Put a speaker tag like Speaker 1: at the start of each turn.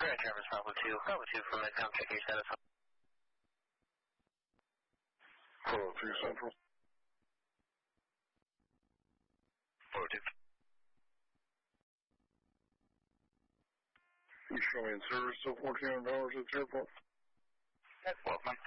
Speaker 1: Grand Traverse Bravo 2. Bravo 2 from Midtown. Check your status.
Speaker 2: Bravo 2 Central.
Speaker 1: Bravo 2.
Speaker 2: You show me in service till $1,400 at the airport.
Speaker 1: That's welcome.